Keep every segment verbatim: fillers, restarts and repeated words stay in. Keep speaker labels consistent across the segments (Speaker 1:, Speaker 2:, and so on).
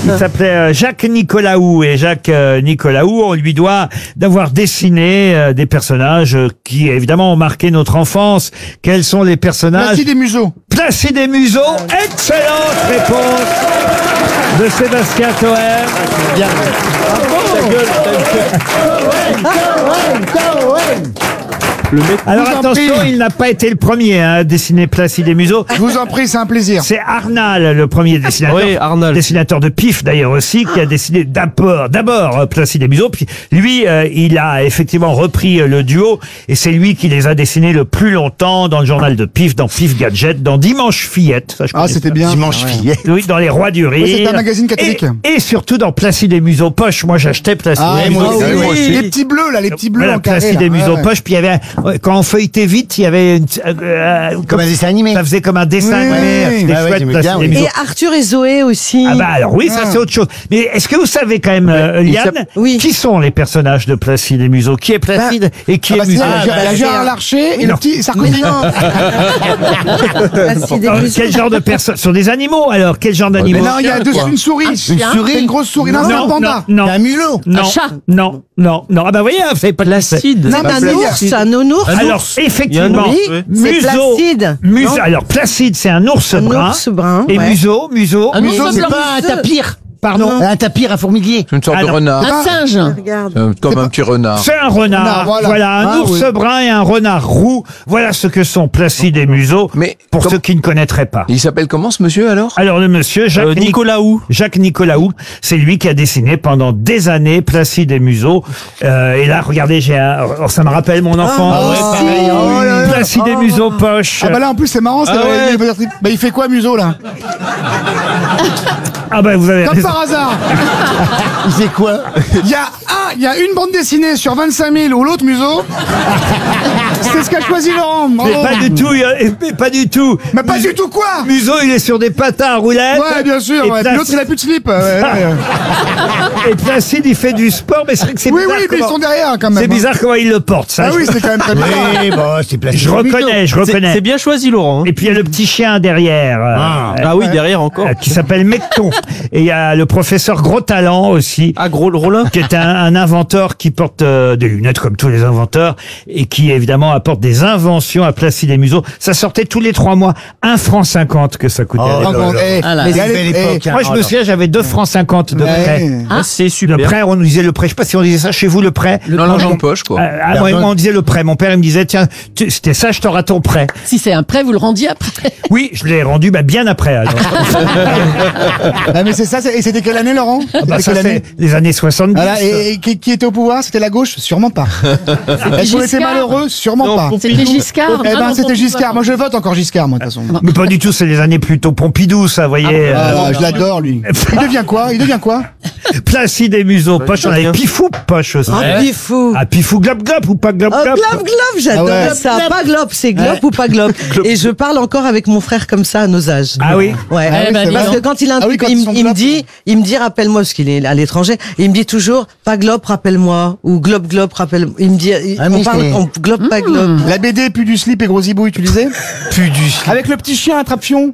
Speaker 1: Il s'appelait euh, Jacques Nicolaou. Et Jacques euh, Nicolaou, on lui doit d'avoir dessiné euh, des personnages euh, qui, évidemment, ont marqué notre enfance. Quels sont les personnages?
Speaker 2: Placide et Museau.
Speaker 1: Placide et Museau. Excellente réponse de Sébastien Toer.
Speaker 2: Bien.
Speaker 1: Le mec, Alors
Speaker 2: vous en
Speaker 1: attention,
Speaker 2: prie.
Speaker 1: il n'a pas été le premier hein, à dessiner Placide et Museau.
Speaker 2: Je vous en prie, c'est un plaisir.
Speaker 1: C'est Arnal, le premier dessinateur.
Speaker 3: Oui, Arnal.
Speaker 1: Dessinateur de Pif, d'ailleurs, aussi, qui a dessiné d'abord, d'abord, euh, Placide et Museau. Puis lui, euh, il a effectivement repris euh, le duo, et c'est lui qui les a dessinés le plus longtemps dans le journal de Pif, dans Pif Gadget, dans Dimanche Fillette. Ça, je
Speaker 2: Ah,
Speaker 1: connais
Speaker 2: c'était
Speaker 1: ça.
Speaker 2: bien.
Speaker 4: Dimanche
Speaker 2: Ouais.
Speaker 4: Fillette.
Speaker 1: Oui, dans Les Rois du Rire.
Speaker 2: Ouais, c'était un magazine catholique.
Speaker 1: Et, et surtout dans Placide et Museau Poche. Moi, j'achetais Placide
Speaker 2: Ah,
Speaker 1: et
Speaker 2: moi
Speaker 1: Museau.
Speaker 2: aussi,
Speaker 4: oui,
Speaker 2: oui.
Speaker 4: aussi.
Speaker 2: Les petits bleus, là, les petits bleus
Speaker 1: Voilà,
Speaker 2: en carré.
Speaker 1: Placide
Speaker 2: là.
Speaker 1: et Museau
Speaker 2: Ouais, ouais.
Speaker 1: Poche. Puis il y avait, ouais, quand on feuilletait vite, il y avait une, euh, euh,
Speaker 4: Comme un dessin animé.
Speaker 1: ça faisait comme un dessin
Speaker 2: Oui,
Speaker 1: animé.
Speaker 2: oui.
Speaker 1: C'était
Speaker 4: Ah ouais,
Speaker 1: chouette,
Speaker 4: j'aimais
Speaker 1: Placide
Speaker 4: bien,
Speaker 1: et
Speaker 4: oui.
Speaker 1: Museau.
Speaker 5: Et Arthur et Zoé aussi.
Speaker 1: Ah bah alors oui, ça
Speaker 2: Ah.
Speaker 1: c'est autre chose. Mais est-ce que vous savez quand même, euh,
Speaker 3: Il
Speaker 1: Liane,
Speaker 3: s'appelle-
Speaker 5: Oui.
Speaker 1: qui sont les personnages de Placide et Museau? Qui est Placide et qui
Speaker 2: Ah bah,
Speaker 1: est
Speaker 2: c'est
Speaker 1: Museau?
Speaker 2: la-
Speaker 5: bah,
Speaker 2: la
Speaker 5: c'est
Speaker 2: Gérard
Speaker 5: un-
Speaker 2: Larcher et
Speaker 1: Non.
Speaker 2: le petit Sarkozy.
Speaker 5: Mais non. Placide et
Speaker 1: Alors,
Speaker 5: Museau.
Speaker 1: quel genre de personnes? Sur des animaux alors? Quel genre
Speaker 2: Mais
Speaker 1: d'animaux?
Speaker 2: non, il y a deux, une souris.
Speaker 4: Une
Speaker 2: C'est
Speaker 4: souris.
Speaker 2: une grosse souris. Non, c'est un
Speaker 1: non,
Speaker 2: panda.
Speaker 1: non,
Speaker 4: Un mulot.
Speaker 1: non,
Speaker 5: Un chat.
Speaker 1: non, non, non. Ah bah voyez, vous savez pas de
Speaker 3: Placide.
Speaker 5: Non,
Speaker 2: Bah,
Speaker 5: un
Speaker 2: Placide.
Speaker 5: ours, un nounours.
Speaker 1: Alors effectivement,
Speaker 5: Oui, c'est
Speaker 1: Museau,
Speaker 5: Placide.
Speaker 1: Museau.
Speaker 5: Non.
Speaker 1: Alors Placide, c'est un ours
Speaker 5: Un
Speaker 1: brun.
Speaker 5: ours brun.
Speaker 1: Et
Speaker 5: ouais.
Speaker 1: Museau, Museau.
Speaker 4: Un
Speaker 2: Museau,
Speaker 4: museau,
Speaker 2: c'est
Speaker 4: c'est pas un tapir.
Speaker 1: Pardon.
Speaker 4: Un tapir, un fourmilier.
Speaker 6: C'est une sorte
Speaker 1: Ah
Speaker 6: de
Speaker 1: non.
Speaker 6: renard.
Speaker 5: Un singe. Regarde.
Speaker 6: Euh, Comme un petit renard.
Speaker 1: C'est un renard.
Speaker 2: Renard,
Speaker 1: voilà.
Speaker 2: voilà.
Speaker 1: un
Speaker 2: Ah,
Speaker 1: ours
Speaker 2: oui.
Speaker 1: brun et un renard roux. Voilà ce que sont Placide et Museau.
Speaker 6: Mais
Speaker 1: pour
Speaker 6: comme-
Speaker 1: ceux qui ne connaîtraient pas.
Speaker 6: Il s'appelle comment ce monsieur alors?
Speaker 1: Alors le monsieur Jacques
Speaker 3: Euh,
Speaker 1: Nic-
Speaker 3: Nicolaou.
Speaker 1: Jacques Nicolaou, c'est lui qui a dessiné pendant des années Placide et Museau. Euh, et là, regardez, j'ai un... oh, ça me rappelle mon enfant.
Speaker 2: Ah ouais, pareil. Oh là là.
Speaker 1: Placide et Museau Poche.
Speaker 2: Ah bah là en plus c'est marrant, c'est
Speaker 3: Ah
Speaker 2: vrai.
Speaker 3: ouais.
Speaker 2: Il veut dire- Bah il fait quoi Museau là?
Speaker 1: Ah bah vous avez
Speaker 2: Comme
Speaker 1: raison.
Speaker 2: par hasard.
Speaker 4: C'est quoi?
Speaker 2: Il y a un, il y a une bande dessinée sur vingt-cinq mille ou l'autre Museau. C'est ce qu'a choisi Laurent.
Speaker 1: Mais
Speaker 2: Bravo.
Speaker 1: pas du tout, il y a- mais pas du tout.
Speaker 2: Mais pas du tout quoi.
Speaker 1: Museau, il est sur des patins à roulettes.
Speaker 2: Ouais, bien sûr.
Speaker 1: Et
Speaker 2: Ouais. Puis
Speaker 1: Placide-
Speaker 2: l'autre il a plus de slip. Ouais, ouais.
Speaker 1: Et Placide, il fait du sport, mais c'est vrai que c'est
Speaker 2: Oui,
Speaker 1: bizarre.
Speaker 2: oui, mais ils
Speaker 1: comment-
Speaker 2: sont derrière quand même.
Speaker 1: C'est bizarre comment il le porte, ça.
Speaker 2: Ah oui, c'est quand même très bizarre.
Speaker 4: Oui, bon, c'est placé.
Speaker 1: Je reconnais, je
Speaker 3: C'est
Speaker 1: reconnais.
Speaker 3: c'est bien choisi, Laurent. hein.
Speaker 1: Et puis il y a le petit chien derrière. euh,
Speaker 4: Ah.
Speaker 1: euh,
Speaker 3: Ah oui, derrière encore.
Speaker 1: euh, qui s'appelle Mecton. Et il y a le professeur Gros Talent aussi.
Speaker 3: Ah, gros le Rollin.
Speaker 1: Qui est un, un inventeur qui porte euh, des lunettes comme tous les inventeurs et qui évidemment apporte des inventions à Placide et Museau. Ça sortait tous les trois mois, un franc cinquante que ça coûtait. à
Speaker 4: Oh,
Speaker 1: l'époque.
Speaker 2: Encore, eh,
Speaker 5: Ah là.
Speaker 2: mais
Speaker 4: C'est
Speaker 2: allez,
Speaker 4: une belle
Speaker 2: eh,
Speaker 4: époque, hein.
Speaker 1: Moi je me souviens, j'avais deux francs cinquante de prêt.
Speaker 2: ouais.
Speaker 3: Ah, c'est
Speaker 1: Le
Speaker 3: super.
Speaker 1: prêt, on nous disait le prêt. Je sais pas si on disait ça chez vous, le prêt.
Speaker 6: Non, l'argent de poche quoi.
Speaker 1: Euh, ah, moi, moi, on disait le prêt. Mon père, il me disait, tiens, tu- c'était ça, je t'aurai ton prêt.
Speaker 7: Si c'est un prêt, vous le rendiez après.
Speaker 1: Oui, je l'ai rendu bah, bien après. Alors.
Speaker 2: Ah, mais c'est ça, c'est- et c'était quelle année Laurent?
Speaker 1: Ah, bah,
Speaker 2: C'était
Speaker 1: ça,
Speaker 2: quelle année?
Speaker 1: c'est les années soixante-dix.
Speaker 2: Voilà, et, et qui, qui était au pouvoir? C'était la gauche? Sûrement pas. Est-ce qu'on était
Speaker 7: Giscard.
Speaker 2: malheureux? Sûrement
Speaker 3: Non,
Speaker 2: pas.
Speaker 7: C'était Giscard.
Speaker 2: Eh
Speaker 7: Ah
Speaker 2: ben
Speaker 7: non,
Speaker 2: c'était
Speaker 7: bon,
Speaker 2: Giscard. Moi je vote encore Giscard, moi de toute façon.
Speaker 1: Mais pas du tout, c'est les années plutôt Pompidou, ça, vous voyez.
Speaker 2: Ah,
Speaker 1: euh,
Speaker 2: je l'adore lui. Il devient quoi? Il devient quoi?
Speaker 1: Placide et Museau, poche, on avait
Speaker 3: bien.
Speaker 1: Pifou, poche aussi.
Speaker 5: Ah, Pifou.
Speaker 1: Ah, Pifou, globe, globe ou pas globe,
Speaker 5: Oh,
Speaker 1: globe.
Speaker 5: glop, glop, j'adore
Speaker 2: Ah ouais.
Speaker 5: ça. Pas glop, c'est glop
Speaker 2: Ouais.
Speaker 5: ou pas glop. Et je parle encore avec mon frère comme ça à nos âges.
Speaker 1: Ah oui?
Speaker 5: Ouais.
Speaker 2: Ah oui,
Speaker 7: bah,
Speaker 2: c'est
Speaker 7: dis
Speaker 5: Parce
Speaker 2: vrai.
Speaker 5: que quand il a un
Speaker 2: Ah oui,
Speaker 5: truc,
Speaker 2: quand
Speaker 5: il,
Speaker 2: ils sont
Speaker 5: il me
Speaker 2: glop.
Speaker 5: dit, il me dit, rappelle-moi, parce qu'il est à l'étranger, il me dit toujours, pas glop, rappelle-moi, ou glop, glop, rappelle-moi. Il me dit, il-
Speaker 4: Ah,
Speaker 5: on
Speaker 4: mais
Speaker 5: parle,
Speaker 4: c'est-
Speaker 5: on glop, pas glop.
Speaker 2: La B D, plus du slip et gros zibouille, tu lisais?
Speaker 1: Plus du.
Speaker 2: Avec le petit chien attrape-fion.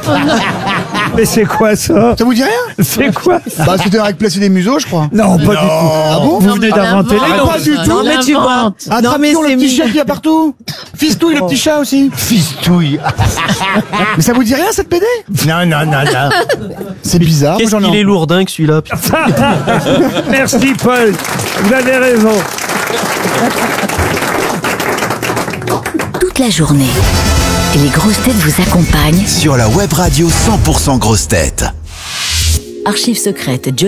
Speaker 1: Mais c'est quoi ça?
Speaker 2: Ça vous dit rien?
Speaker 1: C'est quoi?
Speaker 2: Bah c'était avec Placide et Museau, je crois.
Speaker 1: Non, pas du tout.
Speaker 2: Ah bon?
Speaker 1: Vous venez d'inventer les
Speaker 2: Ah,
Speaker 1: noms.
Speaker 2: pas du tout.
Speaker 5: Non, mais tu vois. Non, mais
Speaker 2: Attrape-fion, le
Speaker 5: c'est
Speaker 2: petit
Speaker 5: mignon.
Speaker 2: chien qu'il y a partout. Fistouille, le petit chat aussi.
Speaker 4: Fistouille.
Speaker 2: Mais ça vous dit rien cette B D?
Speaker 4: Non, non, non, non.
Speaker 2: C'est bizarre.
Speaker 3: Qu'est-ce
Speaker 2: moi, j'en ai
Speaker 3: qu'il est
Speaker 2: un.
Speaker 3: lourdingue celui-là. putain.
Speaker 1: Merci Paul, vous avez raison.
Speaker 8: Toute la journée, les grosses têtes vous accompagnent.
Speaker 9: Sur la web radio cent pour cent grosses têtes.
Speaker 8: Archives secrètes.